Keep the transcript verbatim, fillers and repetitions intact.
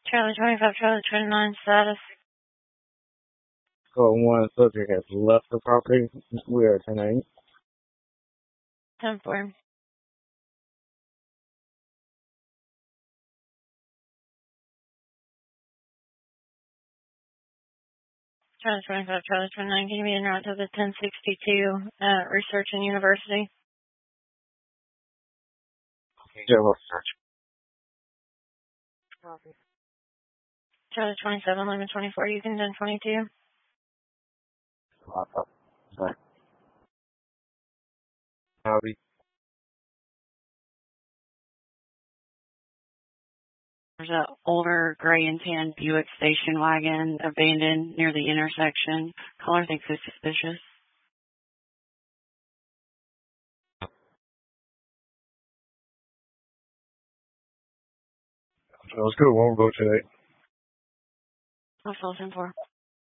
Charlie twenty-five, Charlie twenty-nine, status. Code one, subject has left the property. We are ten eight. ten four. Charlie twenty-five, Charlie twenty-nine, can you be en route to the ten sixty-two uh, Research and University? General search. Copy. Charlie twenty-seven, limit twenty-four, you can ten twenty-two. Sorry. Howdy. There's an older gray and tan Buick station wagon abandoned near the intersection. Caller thinks it's suspicious. Sounds good. We'll go today. What's all ten four?